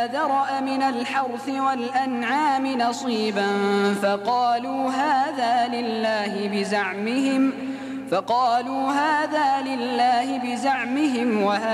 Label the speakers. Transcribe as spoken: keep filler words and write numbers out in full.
Speaker 1: ذرأ من الحرث والأنعام نصيبا فقالوا هذا لله بزعمهم فقالوا هذا لله بزعمهم وهذا